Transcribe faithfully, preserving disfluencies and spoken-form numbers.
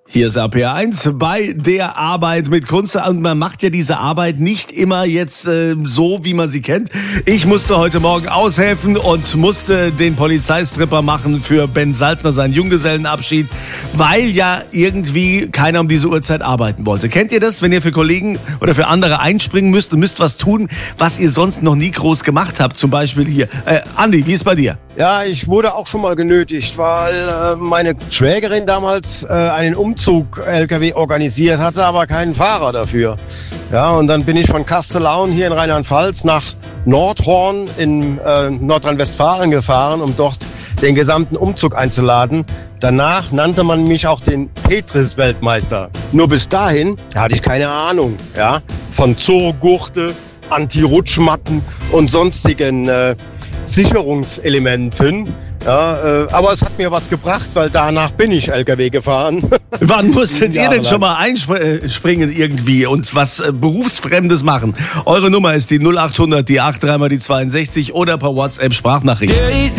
Hier ist A P eins bei der Arbeit mit Kunze und man macht ja diese Arbeit nicht immer jetzt äh, so, wie man sie kennt. Ich musste heute Morgen aushelfen und musste den Polizeistripper machen für Ben Salzner, seinen Junggesellenabschied, weil ja irgendwie keiner um diese Uhrzeit arbeiten wollte. Kennt ihr das, wenn ihr für Kollegen oder für andere einspringen müsst und müsst was tun, was ihr sonst noch nie groß gemacht habt? Zum Beispiel hier. Äh, Andi, wie ist bei dir? Ja, ich wurde auch schon mal genötigt, weil äh, meine Schwägerin damals äh, einen Umzug-L K W organisiert hatte, aber keinen Fahrer dafür. Ja, und dann bin ich von Kastellaun hier in Rheinland-Pfalz nach Nordhorn in äh, Nordrhein-Westfalen gefahren, um dort den gesamten Umzug einzuladen. Danach nannte man mich auch den Tetris-Weltmeister. Nur bis dahin hatte ich keine Ahnung, ja, von Zoogurte, Anti-Rutschmatten und sonstigen äh, Sicherungselementen. Ja, äh, aber es hat mir was gebracht, weil danach bin ich L K W gefahren. Wann musstet ihr denn schon mal einspringen irgendwie und was äh, Berufsfremdes machen? Eure Nummer ist die null acht hundert, die acht, dreimal die zweiundsechzig oder per WhatsApp Sprachnachricht.